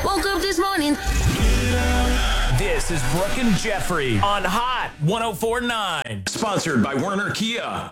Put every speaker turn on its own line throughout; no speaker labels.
Woke up this morning.
This is Brooke and Jeffrey on Hot 104.9.
Sponsored by Werner Kia.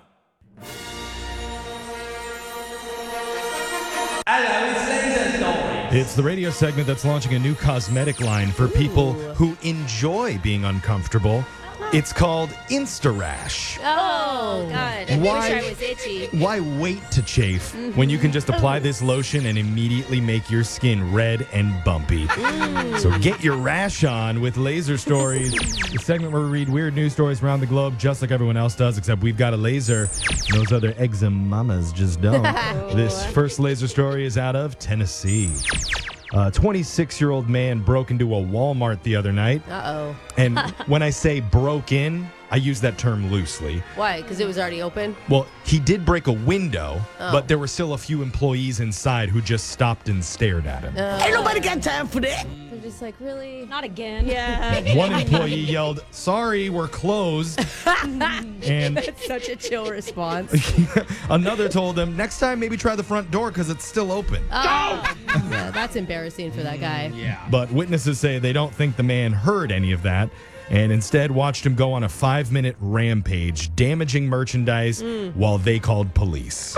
It's the radio segment that's launching a new cosmetic line for people who enjoy being uncomfortable. It's called Instarash.
Oh, God. I
Why-
wish I was itchy.
Why wait to chafe when you can just apply this lotion and immediately make your skin red and bumpy? So get your rash on with Laser Stories, the segment where we read weird news stories around the globe just like everyone else does, except we've got a laser. Those other eczema mamas just don't. This first laser story is out of Tennessee. A 26-year-old man broke into a Walmart the other night.
Uh-oh.
And when I say broke in, I use that term loosely.
Why? Because it was already open?
Well, he did break a window, but there were still a few employees inside who just stopped and stared at him.
Ain't nobody got time for that.
They're just like, really?
Not again.
Yeah.
One employee yelled, "Sorry, we're closed." And
That's such a chill response.
another told him, "Next time, maybe try the front door because it's still open."
Yeah, that's embarrassing for that guy.
But witnesses say they don't think the man heard any of that and instead watched him go on a 5-minute rampage, damaging merchandise while they called police.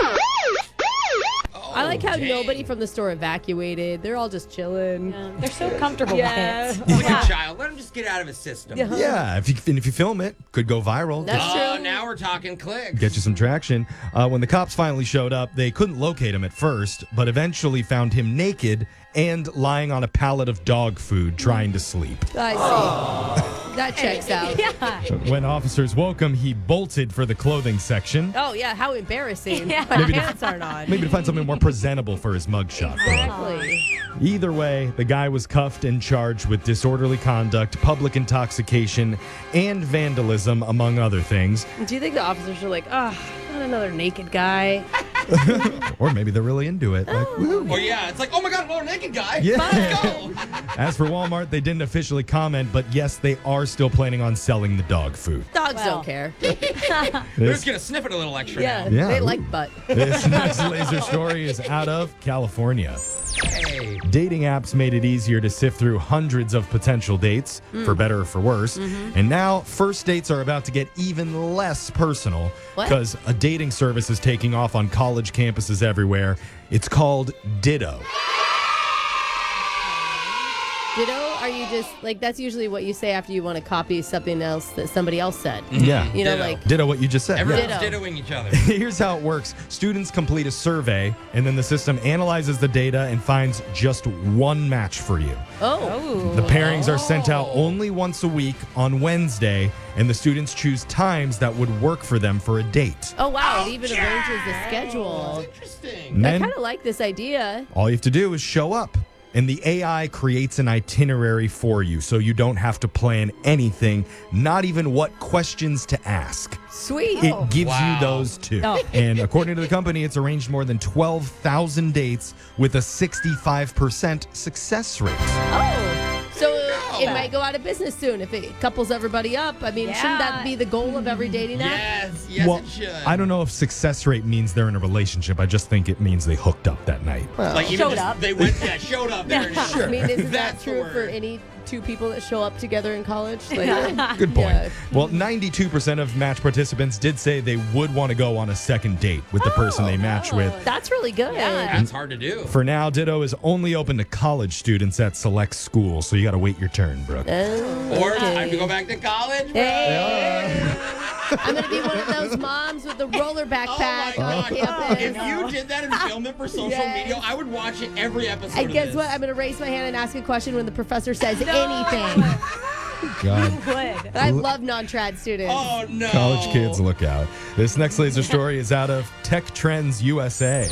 I like how nobody from the store evacuated. They're all just chilling.
They're so comfortable
Yeah.
with it.
He's like a child. Let him just get out of his system.
Yeah, if you film it, could go viral.
That's
Oh,
true.
now we're talking clicks.
Get you some traction. When the cops finally showed up, they couldn't locate him at first, but eventually found him naked and lying on a pallet of dog food trying to sleep.
I see. That checks out.
Yeah.
When officers woke him, he bolted for the clothing section,
Oh, yeah, how embarrassing.
Yeah.
My pants aren't on.
maybe to find something more presentable for his mugshot.
Exactly.
Either way, the guy was cuffed and charged with disorderly conduct, public intoxication, and vandalism, among other things.
Do you think the officers are like, not another naked guy?
Or maybe they're really into it. Like, woo.
Or yeah, it's like, oh my God, another naked guy.
Yeah.
Let's go.
As for Walmart, they didn't officially comment, but yes, they are still planning on selling the dog food.
Dogs
Well.
don't care.
They're just going to sniff it a little extra
Yeah,
Yeah.
they like butt.
This next laser story is out of California.
now. Hey.
Dating apps made it easier to sift through hundreds of potential dates, for better or for worse. And now, first dates are about to get even less personal
What?
because a dating service is taking off on college campuses everywhere. It's called Ditto.
Ditto, are you just, like, that's usually what you say after you want to copy something else that somebody else said.
Yeah.
You know,
Ditto.
like,
Ditto what you just said.
Everyone's
Yeah.
Ditto.
dittoing each other.
Here's how it works. Students complete a survey, and then the system analyzes the data and finds just one match for you. The pairings are sent out only once a week on Wednesday, and the students choose times that would work for them for a date.
oh, wow, it even arranges the schedule.
Interesting.
And
I
then
kind of like this idea.
all you have to do is show up. And the AI creates an itinerary for you so you don't have to plan anything, not even what questions to ask.
Sweet.
It gives
Wow.
you those too.
Oh.
And according to the company, it's arranged more than 12,000 dates with a 65% success rate.
So it might go out of business soon if it couples everybody up. I mean, shouldn't that be the goal of every dating app?
Yes,
well,
it should.
I don't know if success rate means they're in a relationship. I just think it means they hooked up that night.
Like even
Showed
just,
up.
They went, showed up there.
I mean, isn't that
That's the
true for
word.
any two people that show up together in college? Like,
Good point.
Yeah.
Well, 92% of match participants did say they would want to go on a second date with the person they match with.
That's really good.
That's hard to do.
For now, Ditto is only open to college students at select schools, so you got to wait your turn, Brooke.
Or it's time to go back to college. bro.
Hey. I'm going to be one of those moms with the roller
Oh my
backpack on
God.
campus.
If you did that and filmed it for social
Yes.
media, I would watch it every episode.
And
of
guess
this.
what? I'm going to raise my hand and ask a question when the professor says anything.
God.
Would.
I love non-trad students.
Oh no.
College kids, look out. This next laser story is out of Tech Trends USA.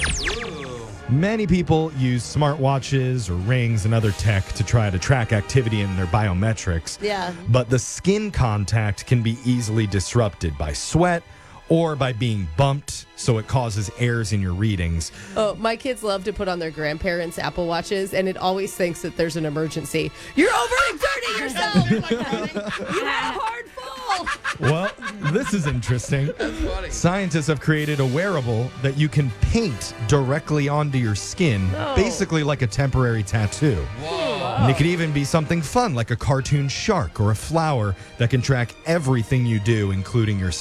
Many people use smartwatches or rings and other tech to try to track activity in their biometrics.
Yeah.
But the skin contact can be easily disrupted by sweat or by being bumped, so it causes errors in your readings.
Oh, my kids love to put on their grandparents' Apple Watches, and it always thinks that there's an emergency. You're overexerting yourself. You had a hard fall.
Well, this is interesting.
Funny.
Scientists have created a wearable that you can paint directly onto your skin, basically like a temporary tattoo.
Whoa.
And it could even be something fun like a cartoon shark or a flower that can track everything you do, including your